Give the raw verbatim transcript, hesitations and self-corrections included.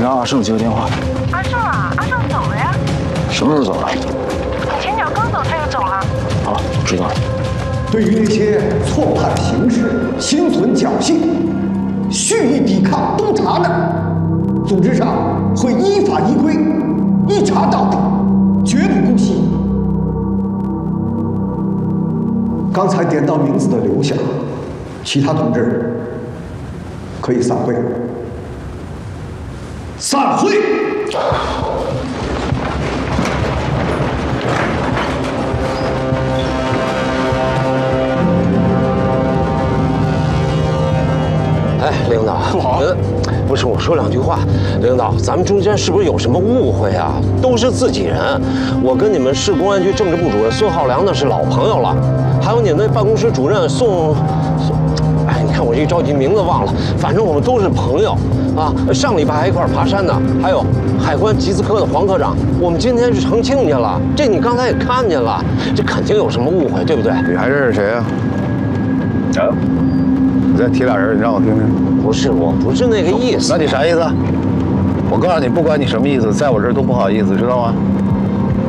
让阿胜接个电话。 阿胜啊，阿胜走了呀？ 什么时候走了？ 前脚刚走他就走了。 好，知道了。 对于那些错判形势、心存侥幸、蓄意抵抗督查的，组织上会依法依规，一查到底，绝不姑息。刚才点到名字的留下，其他同志可以散会。散会。 哎，领导， 不好， 呃，不是我说两句话，领导，咱们中间是不是有什么误会啊？都是自己人，我跟你们市公安局政治部主任孙浩良那是老朋友了，还有你们那办公室主任宋宋，哎，你看我一着急名字忘了，反正我们都是朋友啊。上礼拜还一块爬山呢，还有海关缉私科的黄科长，我们今天去澄清去了，这你刚才也看见了，这肯定有什么误会，对不对？ 你还认识谁啊？啊？你再提俩人，你让我听听。 不是，我不是那个意思。 那你啥意思？我告诉你，不管你什么意思，在我这儿都不好意思，知道吗？